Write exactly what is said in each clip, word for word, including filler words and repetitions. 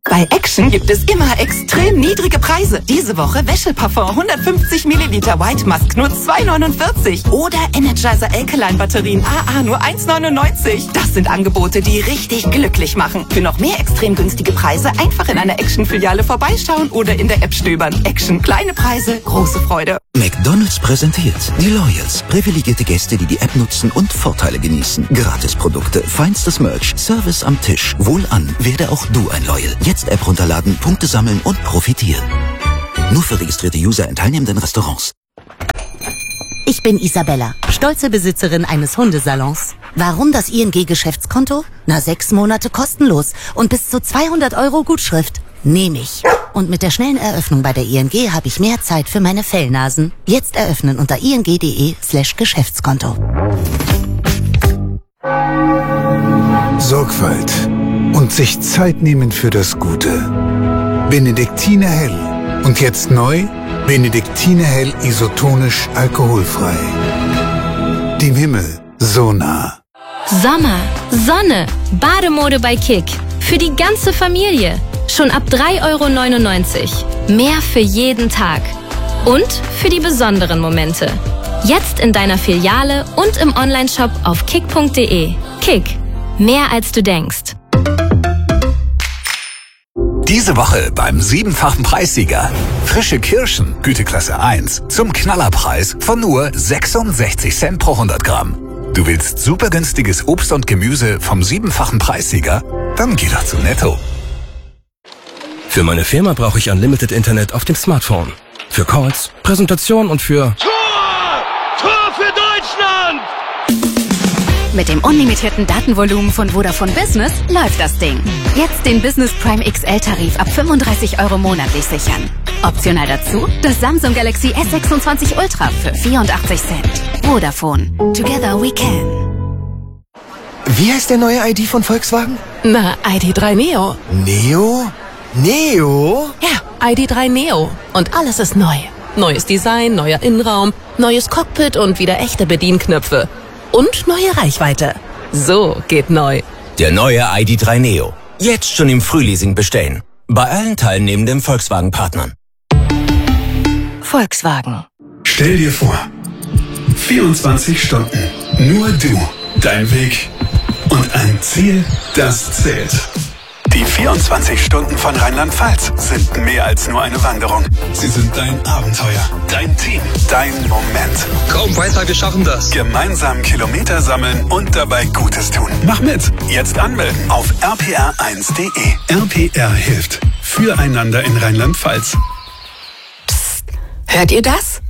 Bei Action gibt es immer extrem niedrige Preise. Diese Woche Wäscheparfum hundertfünfzig Milliliter White Musk nur zwei neunundvierzig. Oder Energizer Alkaline Batterien A A nur eins neunundneunzig. Das sind Angebote, die richtig glücklich machen. Für noch mehr extrem günstige Preise einfach in einer Action-Filiale vorbeischauen oder in der App stöbern. Action, kleine Preise, große Freude. McDonald's präsentiert die Loyals. Privilegierte Gäste, die die App nutzen und Vorteile genießen. Gratisprodukte, feinstes Merch, Service am Tisch. Wohlan, werde auch du ein Loyal. Jetzt App runterladen, Punkte sammeln und profitieren. Nur für registrierte User in teilnehmenden Restaurants. Ich bin Isabella, stolze Besitzerin eines Hundesalons. Warum das I N G-Geschäftskonto? Na, sechs Monate kostenlos und bis zu zweihundert Euro Gutschrift. Nehme ich. Und mit der schnellen Eröffnung bei der I N G habe ich mehr Zeit für meine Fellnasen. Jetzt eröffnen unter ing.de slash Geschäftskonto. Sorgfalt und sich Zeit nehmen für das Gute. Benediktiner Hell. Und jetzt neu, Benediktiner Hell isotonisch alkoholfrei. Dem Himmel so nah. Sommer, Sonne, Bademode bei Kick. Für die ganze Familie. Schon ab drei Euro neunundneunzig. Mehr für jeden Tag. Und für die besonderen Momente. Jetzt in deiner Filiale und im Onlineshop auf kick punkt de. Kick. Mehr als du denkst. Diese Woche beim siebenfachen Preissieger. Frische Kirschen, Güteklasse eins, zum Knallerpreis von nur sechsundsechzig Cent pro hundert Gramm. Du willst super günstiges Obst und Gemüse vom siebenfachen Preissieger? Dann geh doch zu Netto. Für meine Firma brauche ich Unlimited Internet auf dem Smartphone. Für Calls, Präsentation und für... Tor! Tor für Deutschland! Mit dem unlimitierten Datenvolumen von Vodafone Business läuft das Ding. Jetzt den Business Prime X L-Tarif ab fünfunddreißig Euro monatlich sichern. Optional dazu das Samsung Galaxy S sechsundzwanzig Ultra für vierundachtzig Cent. Vodafone. Together we can. Wie heißt der neue I D von Volkswagen? Na, I D drei Neo. Neo? Neo? Ja, I D drei Neo. Und alles ist neu. Neues Design, neuer Innenraum, neues Cockpit und wieder echte Bedienknöpfe. Und neue Reichweite. So geht neu. Der neue I D drei Neo. Jetzt schon im Frühleasing bestellen. Bei allen teilnehmenden Volkswagen-Partnern. Volkswagen. Stell dir vor, vierundzwanzig Stunden, nur du, dein Weg und ein Ziel, das zählt. Die vierundzwanzig Stunden von Rheinland-Pfalz sind mehr als nur eine Wanderung. Sie sind dein Abenteuer, dein Team, dein Moment. Kaum weiter, wir schaffen das. Gemeinsam Kilometer sammeln und dabei Gutes tun. Mach mit. Jetzt anmelden auf r p r eins punkt de. R P R hilft. Füreinander in Rheinland-Pfalz. Psst. Hört ihr das?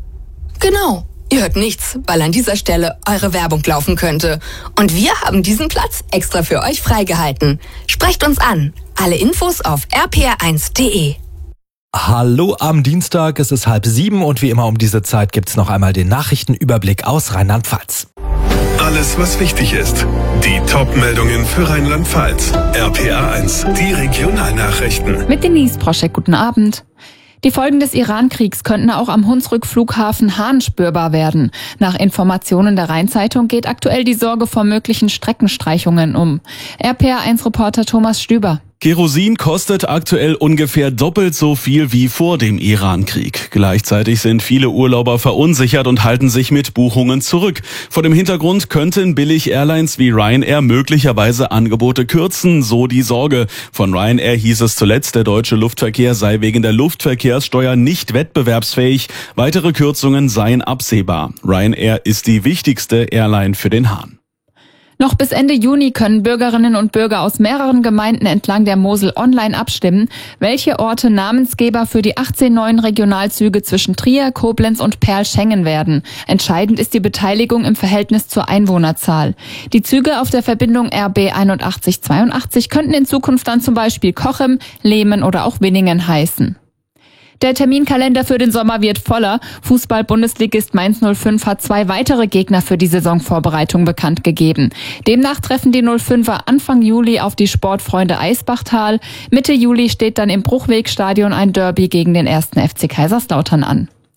Genau. Ihr hört nichts, weil an dieser Stelle eure Werbung laufen könnte. Und wir haben diesen Platz extra für euch freigehalten. Sprecht uns an. Alle Infos auf r p r eins punkt de. Hallo am Dienstag, es ist halb sieben und wie immer um diese Zeit gibt's noch einmal den Nachrichtenüberblick aus Rheinland-Pfalz. Alles, was wichtig ist. Die Top-Meldungen für Rheinland-Pfalz. R P R eins, die Regionalnachrichten. Mit Denise Proschek, guten Abend. Die Folgen des Iran-Kriegs könnten auch am Hunsrück-Flughafen Hahn spürbar werden. Nach Informationen der Rhein-Zeitung geht aktuell die Sorge vor möglichen Streckenstreichungen um. R P R eins-Reporter Thomas Stüber. Kerosin kostet aktuell ungefähr doppelt so viel wie vor dem Iran-Krieg. Gleichzeitig sind viele Urlauber verunsichert und halten sich mit Buchungen zurück. Vor dem Hintergrund könnten Billig-Airlines wie Ryanair möglicherweise Angebote kürzen, so die Sorge. Von Ryanair hieß es zuletzt, der deutsche Luftverkehr sei wegen der Luftverkehrssteuer nicht wettbewerbsfähig. Weitere Kürzungen seien absehbar. Ryanair ist die wichtigste Airline für den Hahn. Noch bis Ende Juni können Bürgerinnen und Bürger aus mehreren Gemeinden entlang der Mosel online abstimmen, welche Orte Namensgeber für die achtzehn neuen Regionalzüge zwischen Trier, Koblenz und Perl-Schengen werden. Entscheidend ist die Beteiligung im Verhältnis zur Einwohnerzahl. Die Züge auf der Verbindung R B einundachtzig zweiundachtzig könnten in Zukunft dann zum Beispiel Cochem, Lehmen oder auch Winningen heißen. Der Terminkalender für den Sommer wird voller. Fußball-Bundesligist Mainz null fünf hat zwei weitere Gegner für die Saisonvorbereitung bekannt gegeben. Demnach treffen die null fünfer Anfang Juli auf die Sportfreunde Eisbachtal. Mitte Juli steht dann im Bruchwegstadion ein Derby gegen den ersten F C Kaiserslautern an.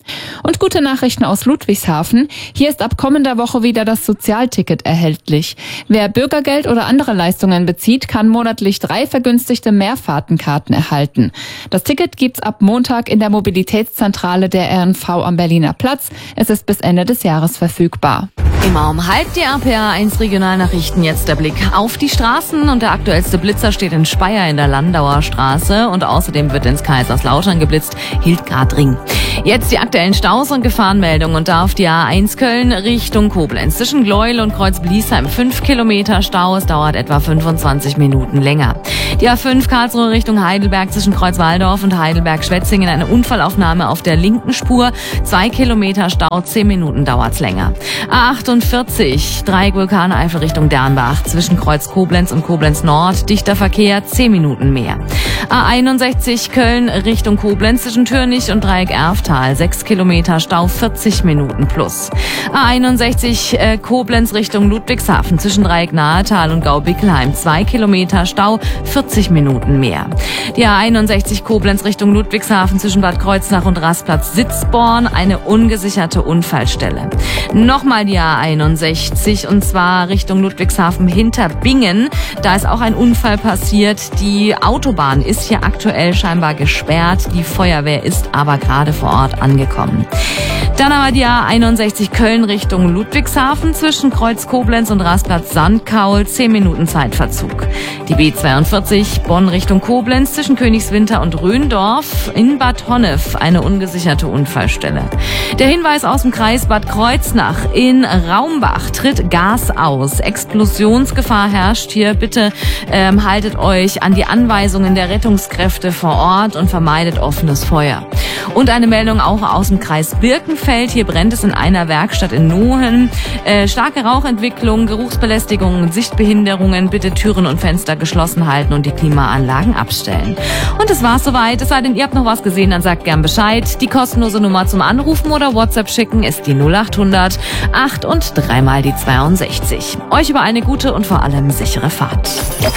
Und gute Nachrichten aus Ludwigshafen. Hier ist ab kommender Woche wieder das Sozialticket erhältlich. Wer Bürgergeld oder andere Leistungen bezieht, kann monatlich drei vergünstigte Mehrfahrtenkarten erhalten. Das Ticket gibt's ab Montag in der Mobilitätszentrale der R N V am Berliner Platz. Es ist bis Ende des Jahres verfügbar. Immer um halb die R P R eins Regionalnachrichten. Jetzt der Blick auf die Straßen. Und der aktuellste Blitzer steht in Speyer in der Landauer Straße. Und außerdem wird ins Kaiserslautern geblitzt, Hildgardring. Jetzt die aktuellen Staus und Gefahrenmeldungen. Und da auf die A eins Köln Richtung Koblenz. Zwischen Gleuel und Kreuz-Bliesheim fünf Kilometer Stau. Es dauert etwa fünfundzwanzig Minuten länger. Die A fünf Karlsruhe Richtung Heidelberg zwischen Kreuzwaldorf und Heidelberg-Schwetzingen. Eine Unfallaufnahme auf der linken Spur. Zwei Kilometer Stau, zehn Minuten dauert's länger. A achtundvierzig, Dreieck Vulkaneifel Richtung Dernbach. Zwischen Kreuz Koblenz und Koblenz Nord. Dichter Verkehr, zehn Minuten mehr. A einundsechzig Köln Richtung Koblenz zwischen Türnich und Dreieck Erftal. sechs Kilometer Stau, vierzig Minuten plus. A einundsechzig äh, Koblenz Richtung Ludwigshafen zwischen Dreieck Nahetal und Gau-Bickelheim. zwei Kilometer Stau, vierzig Minuten mehr. Die A einundsechzig Koblenz Richtung Ludwigshafen zwischen Bad Kreuznach und Rastplatz Sitzborn. Eine ungesicherte Unfallstelle. Nochmal die A einundsechzig und zwar Richtung Ludwigshafen hinter Bingen. Da ist auch ein Unfall passiert. Die Autobahn ist hier aktuell scheinbar gesperrt. Die Feuerwehr ist aber gerade vor Ort angekommen. Dann aber die A einundsechzig Köln Richtung Ludwigshafen zwischen Kreuz Koblenz und Rastplatz Sandkaul. zehn Minuten Zeitverzug. Die B zweiundvierzig Bonn Richtung Koblenz zwischen Königswinter und Röndorf in Bad Honnef. Eine ungesicherte Unfallstelle. Der Hinweis aus dem Kreis Bad Kreuznach. In Raumbach tritt Gas aus. Explosionsgefahr herrscht hier. Bitte ähm, haltet euch an die Anweisungen der Rettungskräfte vor Ort und vermeidet offenes Feuer. Und eine Meldung auch aus dem Kreis Birkenfeld. Hier brennt es in einer Werkstatt in Nohen. Äh, starke Rauchentwicklung, Geruchsbelästigungen, Sichtbehinderungen. Bitte Türen und Fenster geschlossen halten und die Klimaanlagen abstellen. Und das war's soweit. Es sei denn, ihr habt noch was gesehen, dann sagt gern Bescheid. Die kostenlose Nummer zum Anrufen oder WhatsApp schicken ist die null achthundert acht und dreimal die zweiundsechzig. Euch über eine gute und vor allem sichere Fahrt.